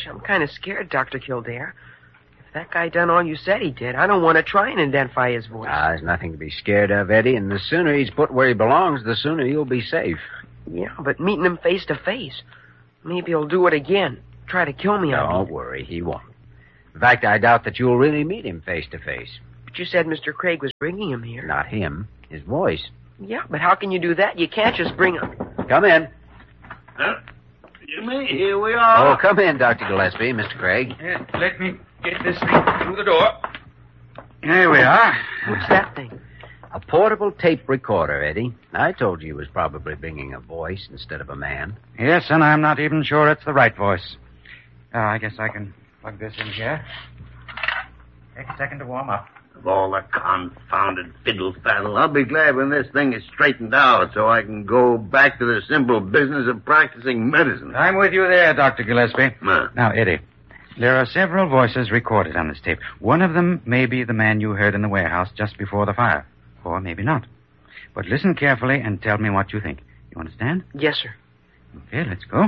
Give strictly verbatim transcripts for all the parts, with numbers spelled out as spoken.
Gosh, I'm kind of scared, Doctor Kildare. If that guy done all you said he did, I don't want to try and identify his voice. Ah, there's nothing to be scared of, Eddie, and the sooner he's put where he belongs, the sooner you'll be safe. Yeah, but meeting him face to face, maybe he'll do it again. Try to kill me. Don't worry, he won't. In fact, I doubt that you'll really meet him face to face. But you said Mister Craig was bringing him here. Not him, his voice. Yeah, but how can you do that? You can't just bring him. Come in. Huh? Jimmy, here we are. Oh, come in, Doctor Gillespie, Mister Craig. Yeah, let me get this thing through the door. Here we are. What's that thing? A portable tape recorder, Eddie. I told you he was probably bringing a voice instead of a man. Yes, and I'm not even sure it's the right voice. Uh, I guess I can plug this in here. Take a second to warm up. Of all the confounded fiddle-faddle, I'll be glad when this thing is straightened out so I can go back to the simple business of practicing medicine. I'm with you there, Doctor Gillespie. Ma. Now, Eddie, there are several voices recorded on this tape. One of them may be the man you heard in the warehouse just before the fire. Or maybe not. But listen carefully and tell me what you think. You understand? Yes, sir. Okay, let's go.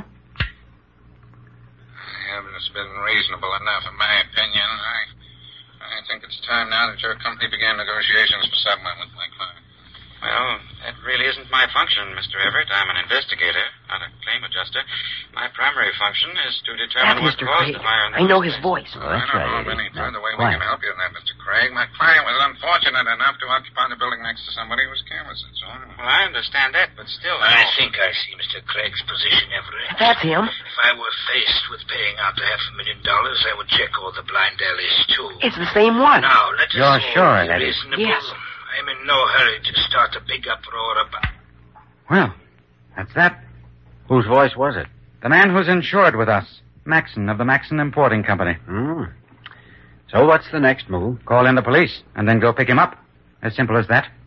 It's been reasonable enough, in my opinion. I, I think it's time now that your company began negotiations for settlement with my client. Well, that really isn't my function, Mister Everett. I'm an investigator, not a claim adjuster. My primary function is to determine That's what Mister caused Craig. the fire in the I know first his place. voice. Oh, that's I don't right, know of Eddie. any Now, further way we quiet. can help you in that, Mister Craig. My client was unfortunate enough to occupy the building next to somebody who was careless, that's all. Well, I understand that, but still... I think I see Mister Craig's position, Everett. That's him. If I were faced with paying out the half a million dollars, I would check all the blind alleys, too. It's the same one. Now, let us You're all sure be that is- reasonable. Yes. I'm in no hurry to start a big uproar about... Well, that's that. Whose voice was it? The man who's insured with us. Maxon of the Maxon Importing Company. Hmm. So what's the next move? Call in the police and then go pick him up. As simple as that.